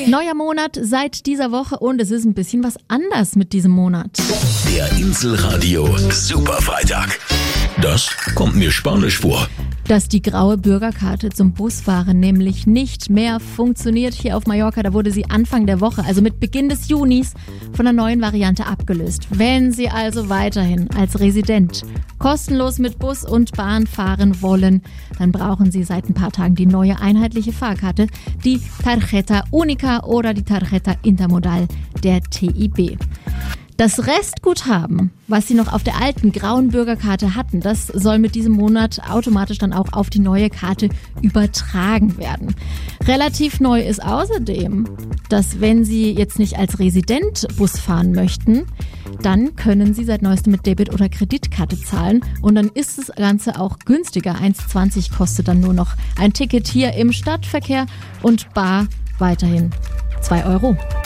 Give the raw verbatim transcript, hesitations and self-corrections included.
Neuer Monat seit dieser Woche und es ist ein bisschen was anders mit diesem Monat. Der Inselradio Superfreitag. Das kommt mir spanisch vor. Dass die graue Bürgerkarte zum Busfahren nämlich nicht mehr funktioniert hier auf Mallorca. Da wurde sie Anfang der Woche, also mit Beginn des Junis, von einer neuen Variante abgelöst. Wenn Sie also weiterhin als Resident kostenlos mit Bus und Bahn fahren wollen, dann brauchen Sie seit ein paar Tagen die neue einheitliche Fahrkarte, die Tarjeta Única oder die Tarjeta Intermodal der T I B. Das Restguthaben, was Sie noch auf der alten grauen Bürgerkarte hatten, das soll mit diesem Monat automatisch dann auch auf die neue Karte übertragen werden. Relativ neu ist außerdem, dass wenn Sie jetzt nicht als Resident Bus fahren möchten, dann können Sie seit neuestem mit Debit- oder Kreditkarte zahlen und dann ist das Ganze auch günstiger. eins Komma zwanzig kostet dann nur noch ein Ticket hier im Stadtverkehr und bar weiterhin zwei Euro.